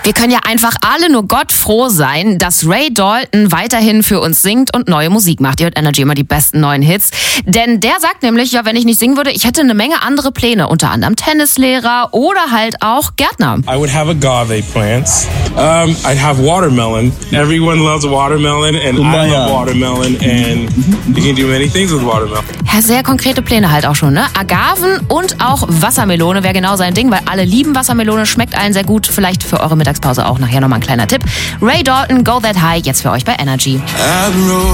Wir können ja einfach alle nur Gott froh sein, dass Ray Dalton weiterhin für uns singt und neue Musik macht. Ihr hört Energy immer die besten neuen Hits. Denn der sagt nämlich, ja, wenn ich nicht singen würde, ich hätte eine Menge andere Pläne. Unter anderem Tennislehrer oder halt auch Gärtner. I would have agave plants. I'd have watermelon. Everyone loves watermelon and I love watermelon and you can do many things with watermelon. Ja, sehr konkrete Pläne halt auch schon, ne? Agaven und auch Wassermelone wäre genau sein Ding, weil alle lieben Wassermelone, schmeckt allen sehr gut. Vielleicht für eure Mittagspause auch nachher nochmal ein kleiner Tipp. Ray Dalton, Go That High, jetzt für euch bei Energy.